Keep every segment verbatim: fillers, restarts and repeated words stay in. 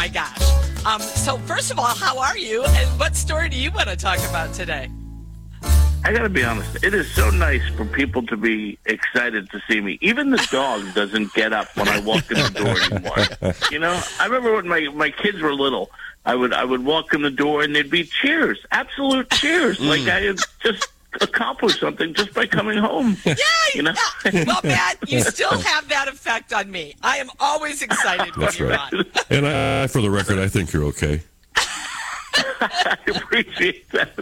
my gosh. Um, so first of all, how are you? And what story do you want to talk about today? I got to be honest. It is so nice for people to be excited to see me. Even the dog doesn't get up when I walk in the door anymore. You know, I remember when my, my kids were little, I would I would walk in the door and there'd be cheers, absolute cheers, mm. like I had just accomplished something just by coming home. Yeah, you know. Yeah. Well, Matt, you still have that effect on me. I am always excited when That's you're right. on. And I, for the record, I think you're okay. I appreciate that.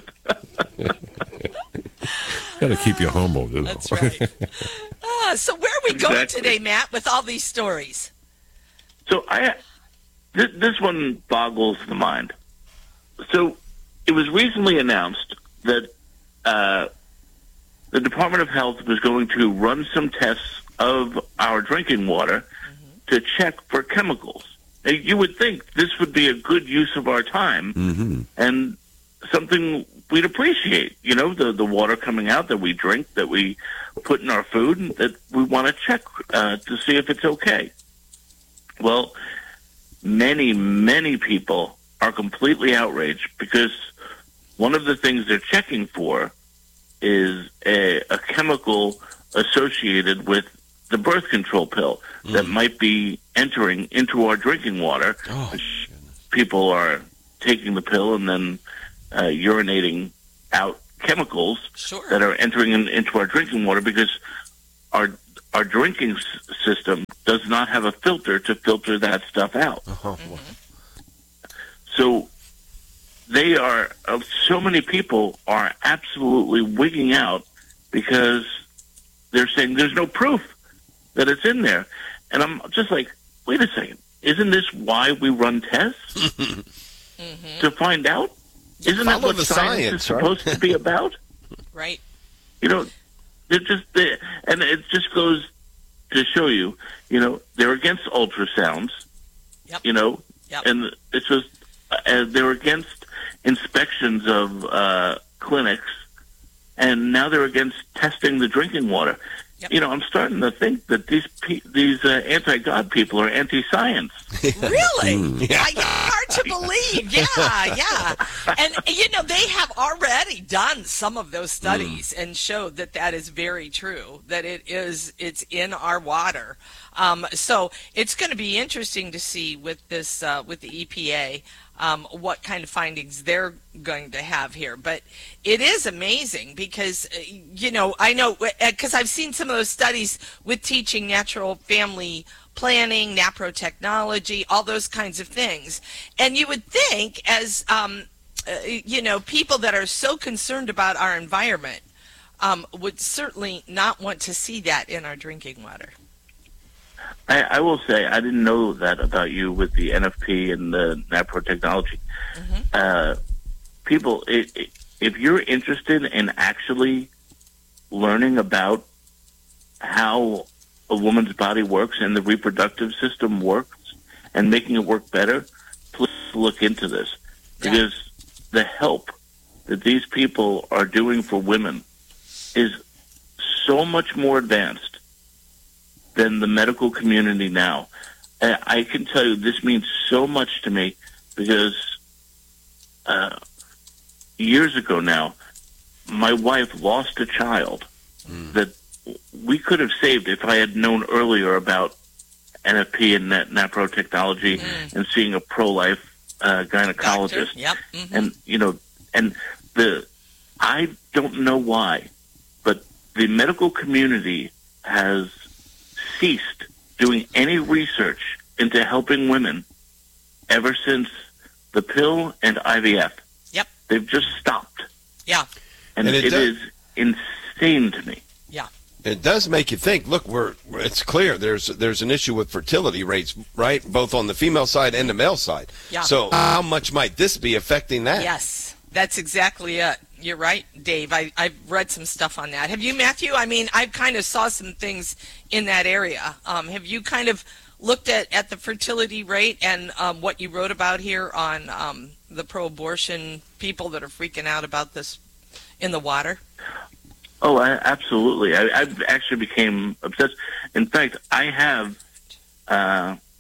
Got to keep you humble, you know. That's right. Uh, so where are we Exactly. going today, Matt, with all these stories? So I, th- this one boggles the mind. So it was recently announced that uh, the Department of Health was going to run some tests of our drinking water mm-hmm. to check for chemicals. Now, you would think this would be a good use of our time mm-hmm. and something we'd appreciate. You know, the, the water coming out that we drink, that we put in our food, and that we want to check uh, to see if it's okay. Well, many, many people are completely outraged because one of the things they're checking for is a, a chemical associated with the birth control pill mm. that might be entering into our drinking water. Oh, people are taking the pill and then uh, urinating out chemicals sure. that are entering in, into our drinking water because our our drinking s- system does not have a filter to filter that stuff out. Uh-huh. Mm-hmm. So they are, uh, so many people are absolutely wigging out because they're saying there's no proof that it's in there. And I'm just like, wait a second. Isn't this why we run tests? mm-hmm. To find out? Isn't that Follow what the science, science, is supposed right? to be about? Right. You know, they're just, they, and it just goes to show you, you know, they're against ultrasounds, Yep. you know, Yep. and it's just, uh, they're against inspections of uh, clinics, and now they're against testing the drinking water. Yep. You know, I'm starting to think that these pe- these uh, anti-God people are anti-science. Really? Mm. I, hard to believe. Yeah, yeah. And, you know, they have already done some of those studies mm. and showed that that is very true, that it is, it's in our water. Um, so it's going to be interesting to see with this, uh, with the E P A, um, what kind of findings they're going to have here. But it is amazing because, uh, you know, I know, because I've seen some of those studies with teaching natural family planning, naprotechnology, all those kinds of things. And you would think as, um, uh, you know, people that are so concerned about our environment um, would certainly not want to see that in our drinking water. I, I will say I didn't know that about you with the N F P and the naprotechnology. Mm-hmm. Uh, people, it, it, if you're interested in actually learning about how a woman's body works and the reproductive system works and making it work better, please look into this. Because yeah. the help that these people are doing for women is so much more advanced than the medical community now. And I can tell you this means so much to me because uh, years ago now, my wife lost a child mm. that we could have saved if I had known earlier about N F P and nat- naprotechnology mm. and seeing a pro-life uh, gynecologist. Yep. Mm-hmm. And, you know, and the, I don't know why, but the medical community has ceased doing any research into helping women ever since the pill and I V F. Yep. They've just stopped. Yeah. And, and it, it does, is insane to me. Yeah. It does make you think, look, we're it's clear there's there's an issue with fertility rates, right? Both on the female side and the male side. Yeah. So how much might this be affecting that? Yes. That's exactly it. You're right, Dave. I, I've read some stuff on that. Have you, Matthew? I mean, I kind of saw some things in that area. Um, have you kind of looked at, at the fertility rate and um, what you wrote about here on um, the pro-abortion people that are freaking out about this in the water? Oh, I, absolutely. I, I actually became obsessed. In fact, I have uh,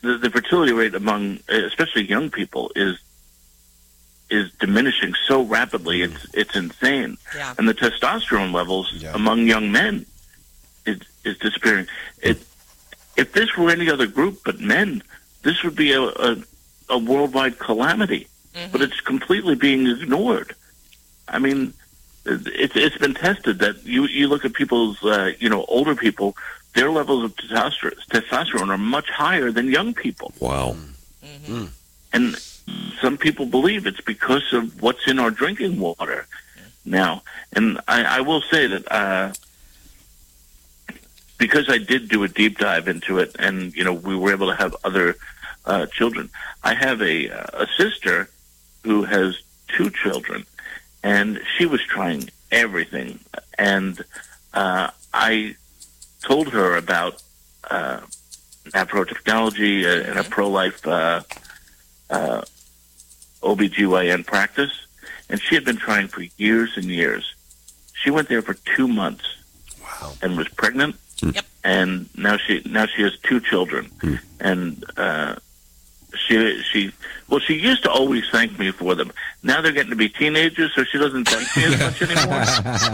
the, the fertility rate among, especially young people, is is diminishing so rapidly. It's it's insane. Yeah. And the testosterone levels Yeah. among young men is is disappearing. It, if this were any other group but men, this would be a a, a worldwide calamity. Mm-hmm. But it's completely being ignored. I mean, it's it's been tested that you you look at people's uh, you know older people, their levels of testosterone testosterone are much higher than young people. Wow. Mm-hmm. And some people believe it's because of what's in our drinking water now. And I, I will say that uh, because I did do a deep dive into it, and you know we were able to have other uh, children. I have a a sister who has two children, and she was trying everything. And uh, I told her about uh, NaPro technology and a pro-life uh, uh, O B G Y N practice, and she had been trying for years and years. She went there for two months Wow. and was pregnant, Yep. and now she now she has two children, Hmm. and uh, she she well she used to always thank me for them. Now they're getting to be teenagers, so she doesn't thank me as much anymore.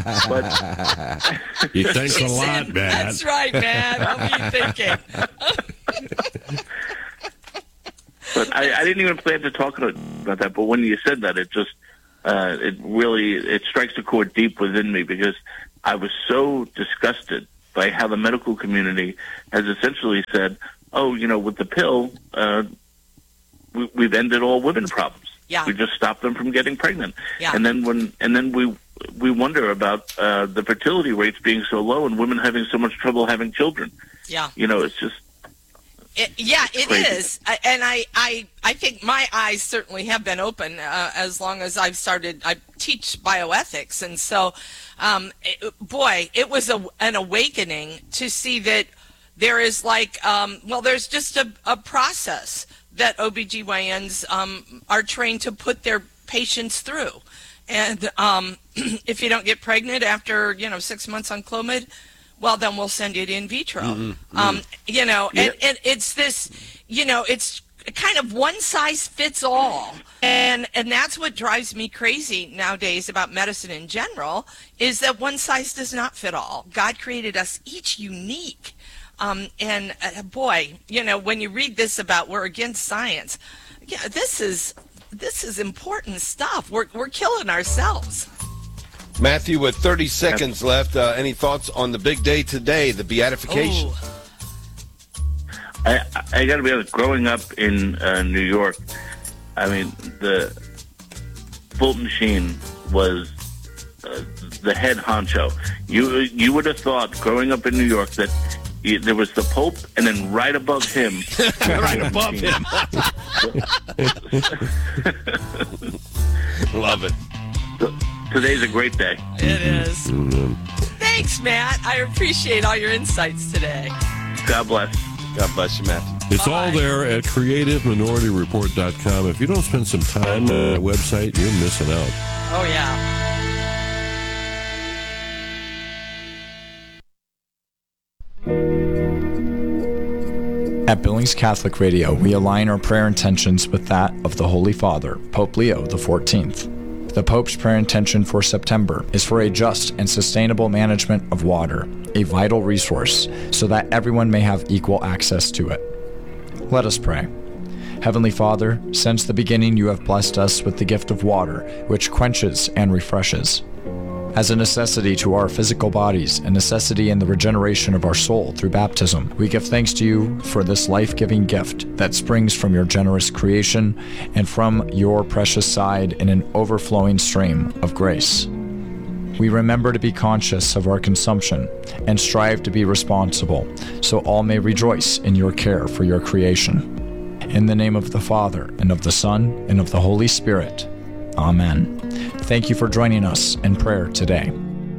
But You thanks She a lot, said, Matt. That's right, man. What were you thinking? but I, I didn't even plan to talk about that. But when you said that, it just uh, it really it strikes a chord deep within me, because I was so disgusted by how the medical community has essentially said, "Oh, you know, with the pill, uh, we, we've ended all women problems. Yeah. We just stopped them from getting pregnant." Yeah. And then when and then we we wonder about uh, the fertility rates being so low and women having so much trouble having children. Yeah. You know, it's just It, yeah, it Crazy. is, I, and I, I, I think my eyes certainly have been open uh, as long as I've started. I teach bioethics, and so, um, it, boy, it was a, an awakening to see that there is like, um, well, there's just a, a process that O B G Y Ns um, are trained to put their patients through, and um, if you don't get pregnant after you know six months on Clomid, well, then we'll send you to in vitro. Mm-hmm. Um, you know, Yeah. and, and it's this, you know, it's kind of one size fits all. And and that's what drives me crazy nowadays about medicine in general, is that one size does not fit all. God created us each unique. Um, and uh, boy, you know, when you read this about we're against science, yeah, this is this is important stuff. We're we're killing ourselves. Matthew, with thirty seconds left, uh, any thoughts on the big day today, the beatification? Ooh. I, I got to be honest. Growing up in uh, New York, I mean, the Fulton Sheen was uh, the head honcho. You you would have thought, growing up in New York, that he, there was the Pope, and then right above him, Right above him. Love it. So, today's a great day. It is. Thanks, Matt. I appreciate all your insights today. God bless. God bless you, Matthew. It's all there at creative minority report dot com. If you don't spend some time on that website, you're missing out. Oh, yeah. At Billings Catholic Radio, we align our prayer intentions with that of the Holy Father, Pope Leo the fourteenth. The Pope's prayer intention for September is for a just and sustainable management of water, a vital resource, so that everyone may have equal access to it. Let us pray. Heavenly Father, since the beginning you have blessed us with the gift of water, which quenches and refreshes. As a necessity to our physical bodies, a necessity in the regeneration of our soul through baptism, we give thanks to you for this life-giving gift that springs from your generous creation and from your precious side in an overflowing stream of grace. We remember to be conscious of our consumption and strive to be responsible, so all may rejoice in your care for your creation. In the name of the Father, and of the Son, and of the Holy Spirit. Amen. Thank you for joining us in prayer today.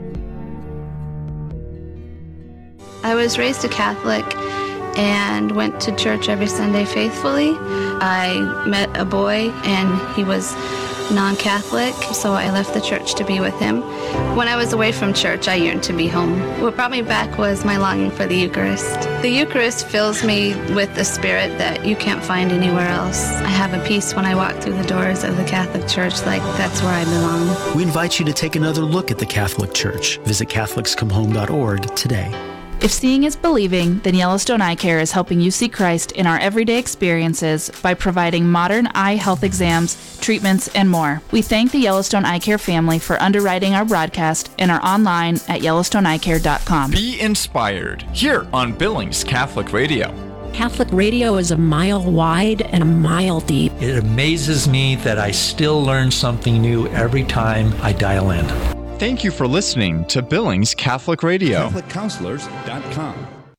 I was raised a Catholic and went to church every Sunday faithfully. I met a boy and he was non-Catholic, so I left the church to be with him. When I was away from church, I yearned to be home. What brought me back was my longing for the Eucharist. The Eucharist fills me with the spirit that you can't find anywhere else. I have a peace when I walk through the doors of the Catholic Church, like that's where I belong. We invite you to take another look at the Catholic Church. Visit Catholics Come Home dot org today. If seeing is believing, then Yellowstone Eye Care is helping you see Christ in our everyday experiences by providing modern eye health exams, treatments, and more. We thank the Yellowstone Eye Care family for underwriting our broadcast and are online at yellowstone eye care dot com. Be inspired here on Billings Catholic Radio. Catholic radio is a mile wide and a mile deep. It amazes me that I still learn something new every time I dial in. Thank you for listening to Billings Catholic Radio. Catholic Counselors dot com.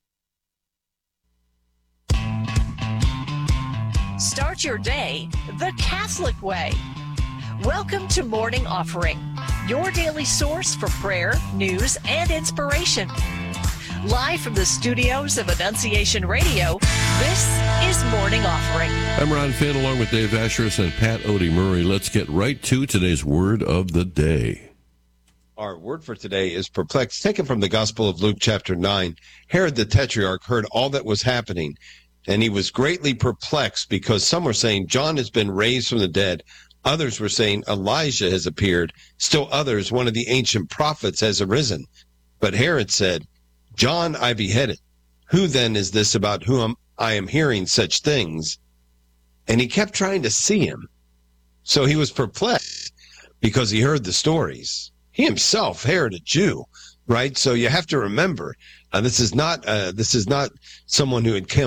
Start your day the Catholic way. Welcome to Morning Offering, your daily source for prayer, news, and inspiration. Live from the studios of Annunciation Radio, this is Morning Offering. I'm Ron Finn along with Dave Asheris and Pat Odie Murray. Let's get right to today's word of the day. Our word for today is perplexed, taken from the Gospel of Luke chapter nine. Herod the Tetrarch heard all that was happening, and he was greatly perplexed because some were saying John has been raised from the dead. Others were saying Elijah has appeared. Still others, one of the ancient prophets has arisen. But Herod said, John I beheaded. Who then is this about whom I am hearing such things? And he kept trying to see him. So he was perplexed because he heard the stories. He himself, Herod, a Jew, right? So you have to remember, uh, this is not uh, this is not someone who had come